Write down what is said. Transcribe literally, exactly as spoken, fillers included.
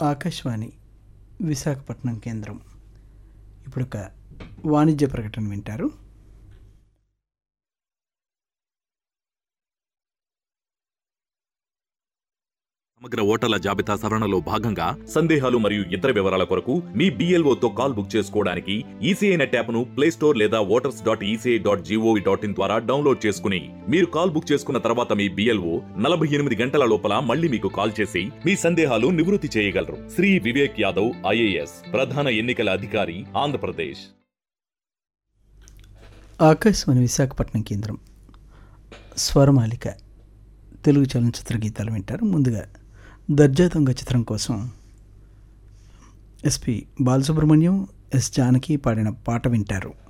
ఆకాశవాణి విశాఖపట్నం కేంద్రం. ఇప్పుడు ఒక వాణిజ్య ప్రకటన వింటారు. సమగ్ర ఓటర్ల జాబితా సవరణలో భాగంగా సందేహాలు మరియు ఇతర వివరాల కొరకు మీ బిఎల్ఓతో కాల్ బుక్ చేసుకోవడానికి ఈసీఐ నెట్ యాప్ను ప్లే స్టోర్ లేదా voters dot ECI dot GOV dot in ద్వారా డౌన్లోడ్ చేసుకుని మీరు కాల్ బుక్ చేసుకున్న తర్వాత మీ బిఎల్ఓ నలభై ఎనిమిది గంటల లోపల మళ్ళీ మీకు కాల్ చేసి మీ సందేహాలు నివృత్తి చేయగలరు. శ్రీ వివేక్ యాదవ్, ఐఏఎస్, ప్రధాన ఎన్నికల అధికారి, ఆంధ్రప్రదేశ్. ఆకాశవాణి విశాఖపట్నం కేంద్రం. స్వరమాలిక తెలుగు చలనచిత్ర గీతాలు వింటారు. ముందుగా దర్జా దొంగ చిత్రం కోసం ఎస్పి బాలసుబ్రహ్మణ్యం, ఎస్ జానకి పాడిన పాట వింటారు.